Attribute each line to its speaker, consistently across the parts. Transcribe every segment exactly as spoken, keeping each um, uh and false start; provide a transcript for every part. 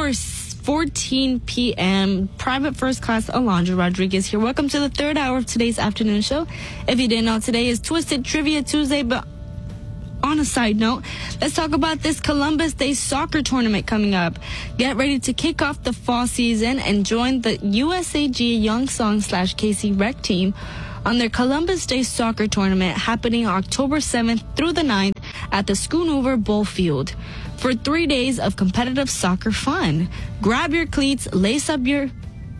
Speaker 1: four fourteen p.m. Private First Class Alondra Rodriguez here. Welcome to the third hour of today's afternoon show. If you didn't know, today is Twisted Trivia Tuesday, but on a side note, let's talk about this Columbus Day soccer tournament coming up. Get ready to kick off the fall season and join the U S A G Youngsong slash K C Rec team on their Columbus Day soccer tournament happening October seventh through the ninth at the Schoonover Bowl Field. For three days of competitive soccer fun. Grab your cleats, lace up your,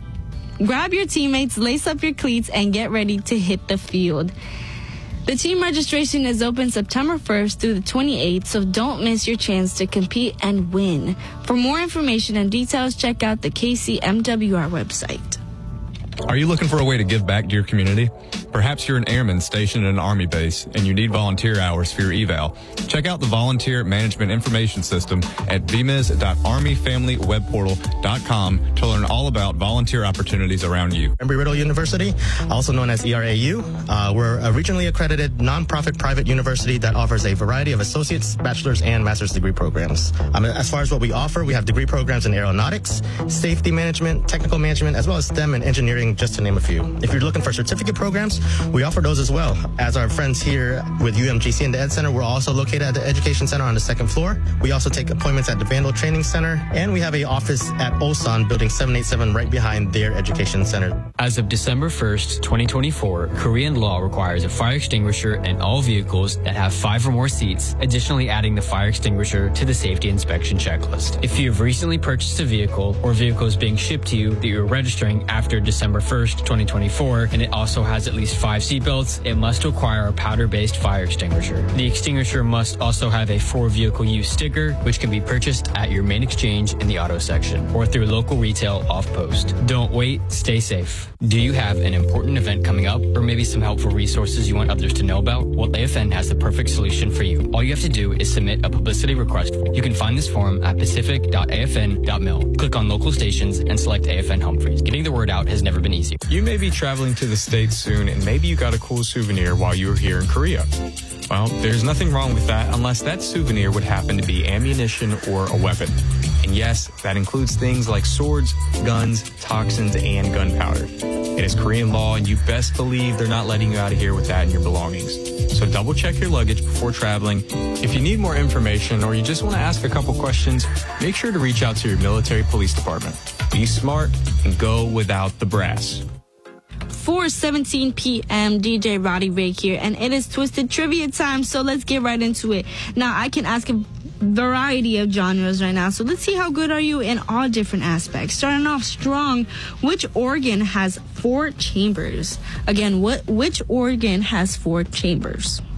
Speaker 1: grab your teammates, lace up your cleats, and get ready to hit the field. The team registration is open September first through the twenty-eighth, so don't miss your chance to compete and win. For more information and details, check out the K C M W R website.
Speaker 2: Are you looking for a way to give back to your community? Perhaps you're an airman stationed at an Army base and you need volunteer hours for your eval. Check out the Volunteer Management Information System at v m i s dot army family web portal dot com to learn all about volunteer opportunities around you.
Speaker 3: Embry-Riddle University, also known as E R A U. Uh, we're a regionally accredited nonprofit private university that offers a variety of associate's, bachelor's, and master's degree programs. Um, as far as what we offer, we have degree programs in aeronautics, safety management, technical management, as well as STEM and engineering, just to name a few. If you're looking for certificate programs, we offer those as well. As our friends here with U M G C and the Ed Center, we're also located at the Education Center on the second floor. We also take appointments at the Vandal Training Center, and we have an office at O S A N Building seven eighty-seven right behind their Education Center.
Speaker 4: As of December first, twenty twenty-four, Korean law requires a fire extinguisher in all vehicles that have five or more seats, additionally adding the fire extinguisher to the safety inspection checklist. If you have recently purchased a vehicle or vehicle is being shipped to you that you're registering after December first, twenty twenty-four, and it also has at least five seatbelts, it must require a powder-based fire extinguisher. The extinguisher must also have a for vehicle use sticker, which can be purchased at your main exchange in the auto section or through local retail off-post. Don't wait, stay safe. Do you have an important event coming up or maybe some helpful resources you want others to know about? Well, A F N has the perfect solution for you. All you have to do is submit a publicity request. You can find this form at pacific dot a f n dot mil. Click on local stations and select A F N Humphreys. Getting the word out has never been easier.
Speaker 2: You may be traveling to the States soon and maybe you got a cool souvenir while you were here in Korea. Well, there's nothing wrong with that unless that souvenir would happen to be ammunition or a weapon. And yes, that includes things like swords, guns, toxins, and gunpowder. It is Korean law, and you best believe they're not letting you out of here with that in your belongings. So double check your luggage before traveling. If you need more information or you just want to ask a couple questions, make sure to reach out to your military police department. Be smart and go without the brass.
Speaker 1: four seventeen p.m. D J Roddy Ray here, and it is Twisted Trivia time, so let's get right into it. Now, I can ask a variety of genres right now, so let's see how good are you in all different aspects. Starting off strong, which organ has four chambers? Again, what which organ has four chambers?